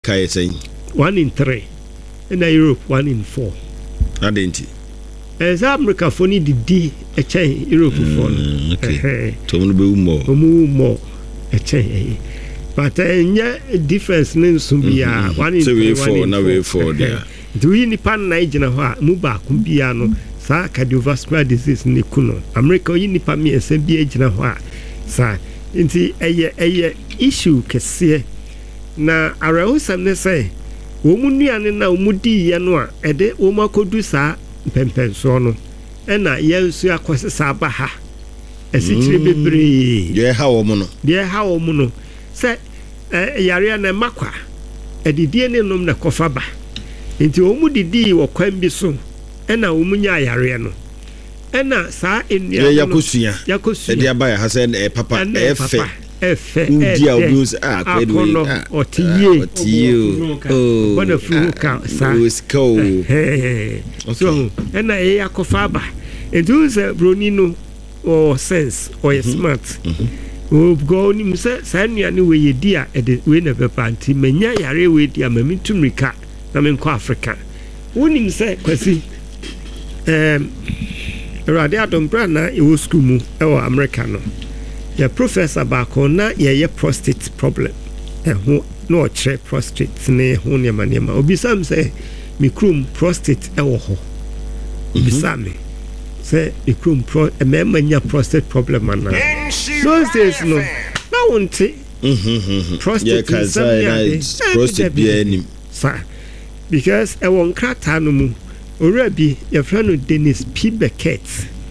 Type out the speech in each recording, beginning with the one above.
Kai saying 1 in 3. In Europe 1 in 4. Adenti. As America for need the a chain Europe for. Okay. To more a chain. But yeah, difference names to be 1 in 3. 4 now way 4 there. Do you need pan Nigeria Muba Kumbiano sa cardiovascular disease ni kuno. America yi nipa mi SBA agina ho a sa nti eye issue kese na arehusam ne say wo mu nuane na wo mu di ye no a ede wo makodu sa pempenso no na ye nsu akose sa ba ha asichire bebre ye ha wo mu no say yare na makwa edidie ne nom na kofa ba nti wo mu didi wo kwan bi so na wo mu nya yare no na sa enua yakosua edi abaya ha say papa efe udia obus kwedu otiye bona fuka sa so na yakofa ba nti say bronino or sense or smart o go ni mse sa enua ne we yedi a we na pepa nti menya yare we di amamintumrika na men ko Africa wonim se kwasi Radi Adombra na ewo school mu ewo America no ya professor baako na ye prostate problem ho no chere prostate ne ho ne manema obisam se mikrum prostate ewo ho obisam se mikrum manya prostate problem na those days no na wonte prostate prostate bi anim sa because ewo nkrata no mu Orabi, your friend Dennis P. Beckett.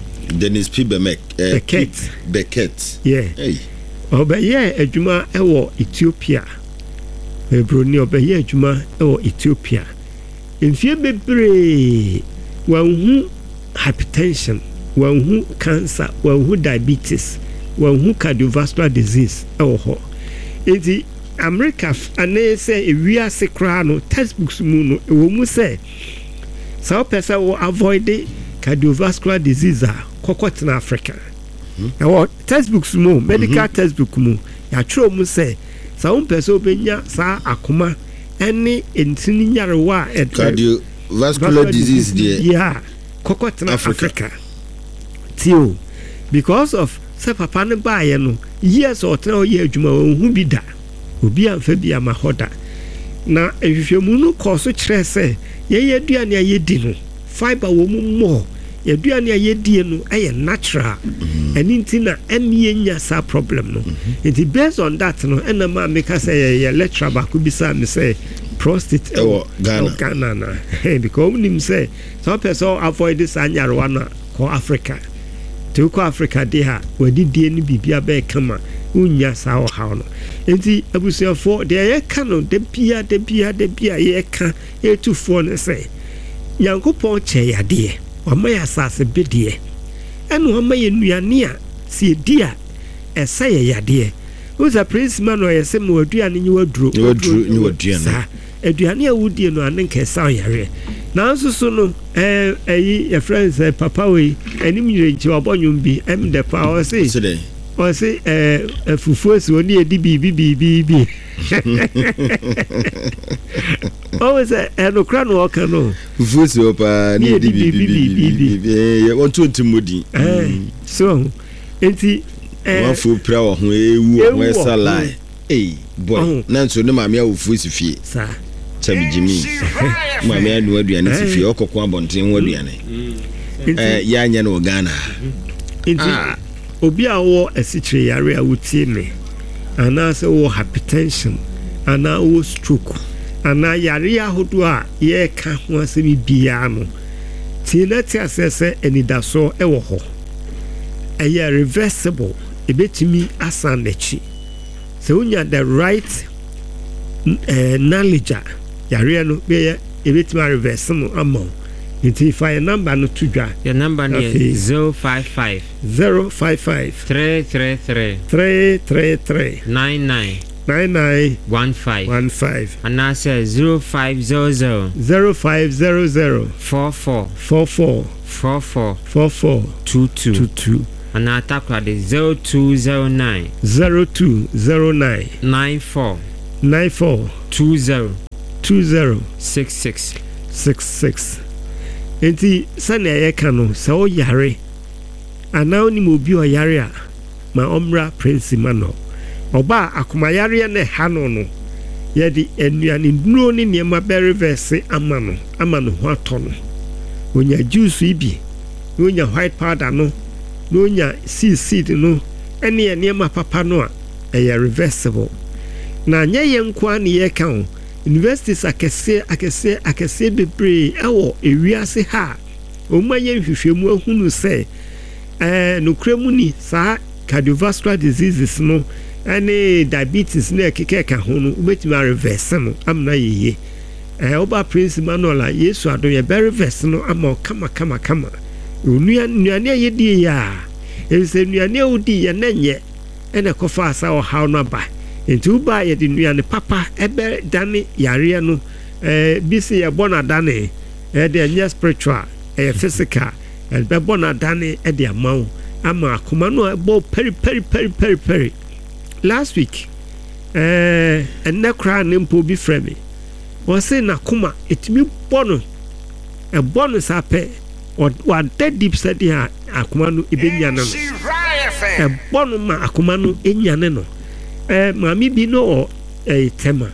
Beckett. Yeah. Hey. Obeye ejuma ewo Ethiopia. Ebroni obeye ejuma ewo Ethiopia. Infie bebre wanhu hypertension, wanhu cancer, wanhu diabetes, wanhu cardiovascular disease ewo ho. Enti America ane say ewia se kra no textbooks mu no ewo mu say so person will avoid the cardiovascular disease kokot in Africa. Now textbooks mu medical textbook mu ya tro mu say so person obenya sa akoma any entini nyarewa cardiovascular disease there. Yeah, kokot in Africa. Tio because of say papa ne ba ye no years or 3 year adwuma hu bi da obi amfa bi amahoda na ehwehwemu no koso kire say ye aduane ayedi no fiber wo mu mo ye aduane ayedi no aye natural and intina emye nya sa problem no it based on that no na ma make say ye lecturer ba ku bisa me say prostate Ghana na because nim say so person avoid this anyarwa na ko Africa to ko Africa dey ha wadidie ni bibia be kama unya sa o ha no enti abusuafo de ye ka no de bia ye ka etufo ne say yankopon che yade o ma ya sase bedie eno o ma ye nuane a si dia esa ye yade o za prince man o ye se mo aduane nyi waduro sa aduane a wudie no ane nke sa yare na nsusu no ye friends papa we enim yire nchi obonyum bi em de pa o say o say fufu si oni edi bibi o say no kra no oka no fufu si opa ni edi bibi ye won to ntimodi so enti wa fu pra wo ho ewu o salai boy na nso ne maame a wo fufu si fie sa chabi jimi maame anu aduane si fie okoko abonten wo aduane ya anya no Ghana enti obi a wo asichire yare a wutie me ana se wo hypertension ana wo stroke ana yare ahodo a ye ka ho asemi bia no ti na ti asese enidaso e wo ho eye reversible ebetimi asanechi se unya the right knowledge yare no be ebetimi reverse no amount. If I number no to dra. Your number is 055 333 99 15 and I say 0500 44 22 and I talk about the 0209 94 94 20 20 66. Enti sane ayeka no sɛ o yare ana oni mo bi o yare a ma omra Prince Emmanuel oba akoma yare na ha no ye di enuane duro ne niema be reverse ama no ho atɔ no onya juice ibi onya white powder no onya seed no ene niema papa no a ɛyɛ reversible na nye ye nkwa ne ye kan universities akese bebre ɛwɔ ewiase ha oma ye hwehwemu ahunu sɛ no kremu ni saa cardiovascular diseases no ane diabetes na ekeke ka ho no ubetimi reverse no amna yeye oba Prince Emmanuel Yesu ado ye reverse no ama kama nuane ye die ya ense nuane odi ye nenye ene kofa asa o ha no ba enti uba ye di nuane papa ebe dane yare no bisi ye bona dane de nye spiritual physical be bona dane de amawo ama akoma no ebo peri last week enne kra ne mpo bi frame won say na kuma etimi bono sa pe wa deep said ya akoma no ebenya no bono ma akoma no enyane no mami bi no tema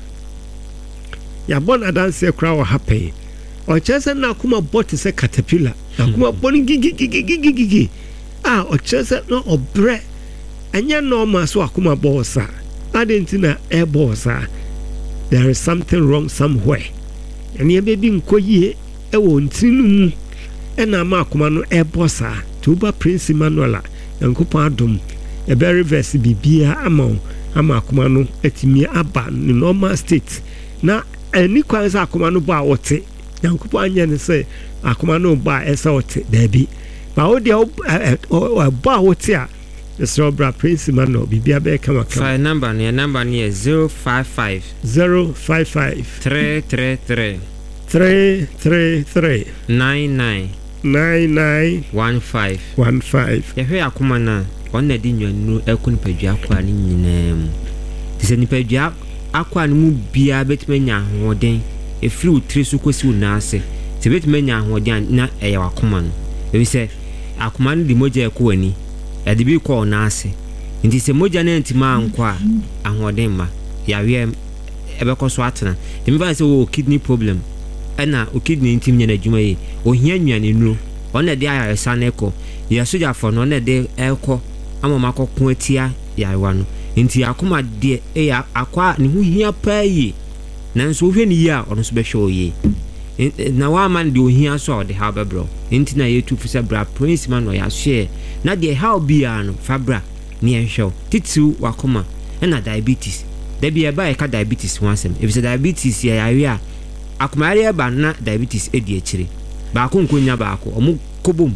ya bona dance kra wa happen o chese na akoma bot se caterpillar akoma boni gigi o chese no obre anya normal so akoma bossa adentina e bossa there is something wrong somewhere and ye baby nkoyie e wo ntinu mu e na ma akoma no e bossa tuba Prince Emmanuel yankopon adom e be reverse bibia ama akoma no etimi aba no normal state na ani kwan sa akoma no ba wote yankopon anya ne say akoma no ba esa wote da bi ba wo de ba wote a the Sobra Prince Emmanuel bibia be kama file number is 055 333 99 15 yehwe akoma na onna di nwanu ekun padua akwa ni nyinam tise ni padua akwa ni mu bia betimanya hoden efiri utri so kosi unase se betimanya hoden na eya akoma no ebi se akoma no di moja ekwani ade bi ko na ase nti se moja na ntima ankwa ahoden ma yawe ebekoso atena dem ba se wo kidney problem na o kidney ntim nya na adwuma yi o hia nwane nu ona de ayaresa na eko ya soja for no na de eko amama kokko atia yawa no nti akoma de ya akwa ne hu hia paayi nanso hwe ni ya ono so be hwe oye na wa man de ohia so de ha bebro nti na yetu fusa bra Prince Emmanuel ya share na de how bia no fabra ni enhwe titu wakoma na diabetes da bia ba e ka diabetes wansem if say diabetes ya yawe a akomare ba na diabetes edi akire ba ko nkonya ba ko omu kobom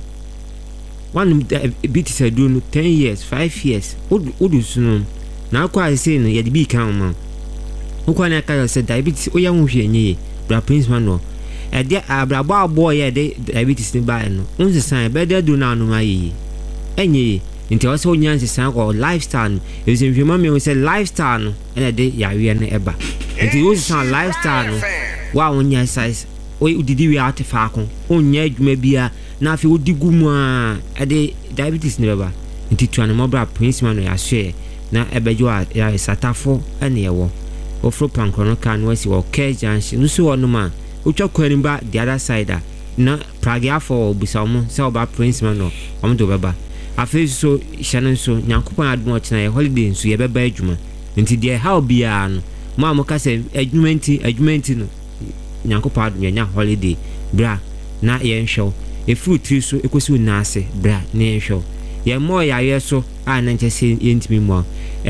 one diabetes adu no 10 years 5 years odu sunu na akwa say no ye de bi kan ma ukwa na ka say diabetes oya hu hwe enye bra Prince Emmanuel e de abrabo abo ye de diabetes ni ba no unse san be de do na anu ma yi enye nti o se onyanse san ko lifestyle e se nhwema me say lifestyle no ene de yawe na eba nti o san lifestyle no wa onya size o udidi wi artifact onya adwuma bia na afi odigu mu a de diabetes ne beba nti tuane mobra Prince Emmanuel ya share na ebejo a ya satafo ene yewo ofro pankrono kan wasi wo kejanshi nusu wono ma utwa kwani ba the other side na pragia for busamo se oba Prince Emmanuel omdo beba afi so hyanen so nyankopon adom ochina ye holiday nso ye beba adwuma nti de how bia no ma mo ka se adwumenti no nyankopon adom ye nya holiday bra na ye nhwo e fruit so ekosi unase bra na ye nhwo ye mo ya ye so a na nche se ye ntimi mo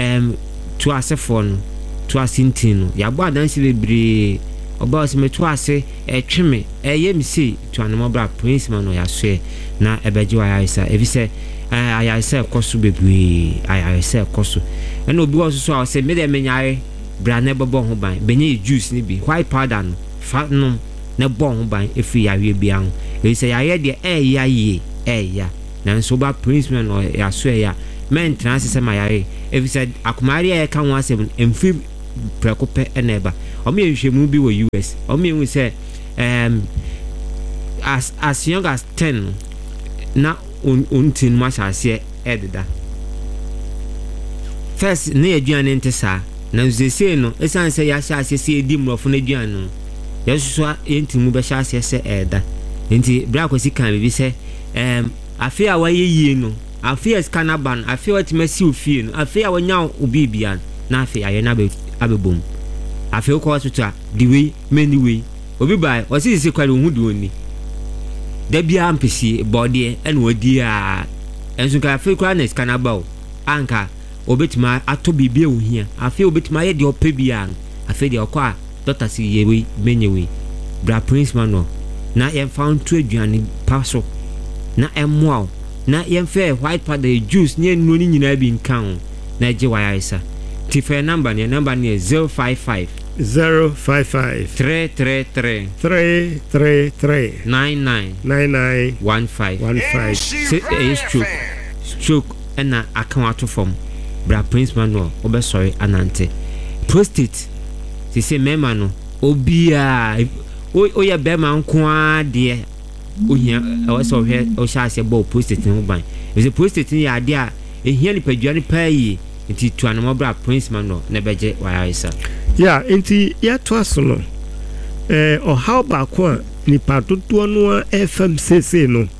to asefo no to asintino ya gba dansi lebre oba osimeto ase tweme yemisi to anomobra Prince Emmanuel ya so na ebeji ayisa evise ayisa koso bebre ayisa koso na obi wo so se me de menyare bra na bebo ho ban benye juice ni bi white powder no fa no na bo ho ban efi yawe bia ho evise yaye de ya na so ba Prince Emmanuel ya so ya men trans se mayare evise akumari ya kan wa se emfi preko pe eneba omo yehwemu bi wo US omo yehu say as young as 10 na untin mashase edda first na aduane ntesa na zese no esan say ya shase se edi mrofo na aduane no yeso entimu be shase se edda enti bra kwesi kan bi se afia wa yeyie no afia skanaban afia watimasi ofie no afia wanya obibian na afia aye na abebom afia ko wasuta the way many way obi bai osisi kwale ohudu oni da bia ampesi body ene wadi a enso ka afia kwa na skanabao anka obetima ato bibia ohia afia obetima ye de opebia afia de okwa doctor si yewe menyewe bra prince mano na yem found to aduane paso na emwa na yem fair white powder juice ne no ni nyina bi nkan na je waya isa ti fair number ne 055 333 99 stroke na account form bra prince manuel obesorry anante prostate ti se mema no obia oya bema nkoa de ohia oso hwe o shaase bo prostate no ban is prostate ya de a ehia ni paduane paayi nti tuano mo bra prince manuel na beje waisa ya nti ya to aso no o how ba ko ni patoto no FMCC no